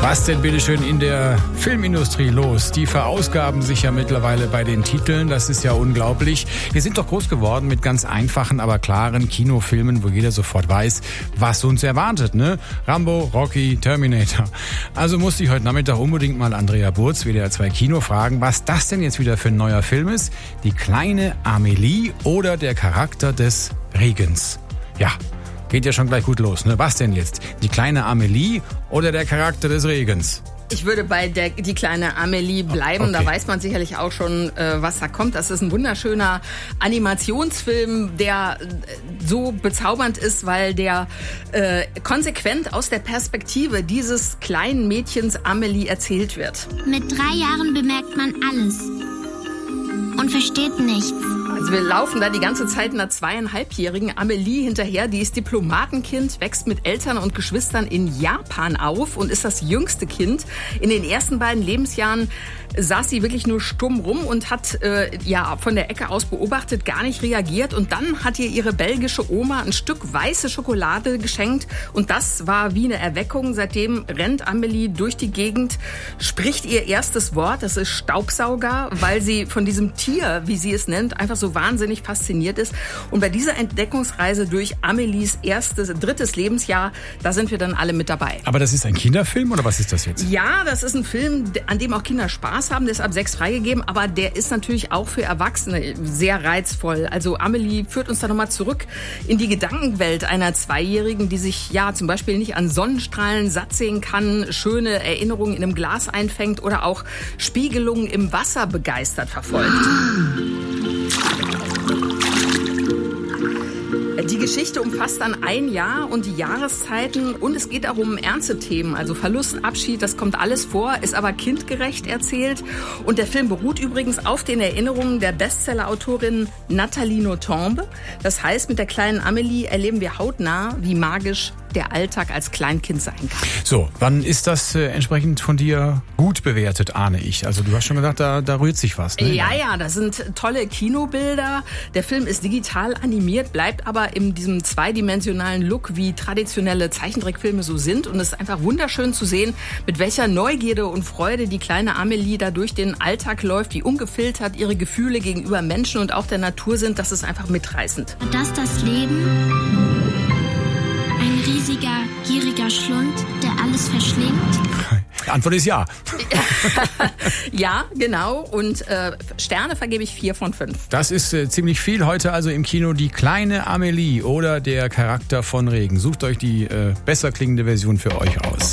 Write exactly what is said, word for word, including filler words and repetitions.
Was denn bitteschön in der Filmindustrie los? Die verausgaben sich ja mittlerweile bei den Titeln. Das ist ja unglaublich. Wir sind doch groß geworden mit ganz einfachen, aber klaren Kinofilmen, wo jeder sofort weiß, was uns erwartet, ne? Rambo, Rocky, Terminator. Also musste ich heute Nachmittag unbedingt mal Andrea Burz, W D R zwei Kino, fragen, was das denn jetzt wieder für ein neuer Film ist. Die kleine Amelie oder der Charakter des Regens. Ja. Geht ja schon gleich gut los, ne? Was denn jetzt? Die kleine Amelie oder der Charakter des Regens? Ich würde bei der, die kleine Amelie bleiben. Okay. Da weiß man sicherlich auch schon, äh, was da kommt. Das ist ein wunderschöner Animationsfilm, der äh, so bezaubernd ist, weil der äh, konsequent aus der Perspektive dieses kleinen Mädchens Amelie erzählt wird. Mit drei Jahren bemerkt man alles und versteht nichts. Also wir laufen da die ganze Zeit einer zweieinhalbjährigen Amelie hinterher. Die ist Diplomatenkind, wächst mit Eltern und Geschwistern in Japan auf und ist das jüngste Kind. In den ersten beiden Lebensjahren saß sie wirklich nur stumm rum und hat äh, ja von der Ecke aus beobachtet, gar nicht reagiert. Und dann hat ihr ihre belgische Oma ein Stück weiße Schokolade geschenkt. Und das war wie eine Erweckung. Seitdem rennt Amelie durch die Gegend, spricht ihr erstes Wort, das ist Staubsauger, weil sie von diesem Tier, wie sie es nennt, einfach so wahnsinnig fasziniert ist. Und bei dieser Entdeckungsreise durch Amelies erstes, drittes Lebensjahr, da sind wir dann alle mit dabei. Aber das ist ein Kinderfilm oder was ist das jetzt? Ja, das ist ein Film, an dem auch Kinder Spaß haben. Der ist ab sechs freigegeben, aber der ist natürlich auch für Erwachsene sehr reizvoll. Also Amelie führt uns da nochmal zurück in die Gedankenwelt einer Zweijährigen, die sich ja zum Beispiel nicht an Sonnenstrahlen satt sehen kann, schöne Erinnerungen in einem Glas einfängt oder auch Spiegelungen im Wasser begeistert verfolgt. Die Geschichte umfasst dann ein Jahr und die Jahreszeiten und es geht auch um ernste Themen, also Verlust, Abschied, das kommt alles vor, ist aber kindgerecht erzählt. Und der Film beruht übrigens auf den Erinnerungen der Bestseller-Autorin Nathalie Nothomb. Das heißt, mit der kleinen Amelie erleben wir hautnah, wie magisch der Alltag als Kleinkind sein kann. So, wann ist das äh, entsprechend von dir gut bewertet, ahne ich? Also du hast schon gesagt, da, da rührt sich was. Ne? Ja, ja, das sind tolle Kinobilder. Der Film ist digital animiert, bleibt aber in diesem zweidimensionalen Look, wie traditionelle Zeichentrickfilme so sind. Und es ist einfach wunderschön zu sehen, mit welcher Neugierde und Freude die kleine Amelie da durch den Alltag läuft, wie ungefiltert ihre Gefühle gegenüber Menschen und auch der Natur sind. Das ist einfach mitreißend. War das das Leben? Ein riesiger, gieriger Schlund, der alles verschlingt? Die Antwort ist ja. Ja, genau. Und äh, Sterne vergebe ich vier von fünf. Das ist äh, ziemlich viel. Heute also im Kino die kleine Amelie oder der Charakter von Regen. Sucht euch die äh, besser klingende Version für euch aus.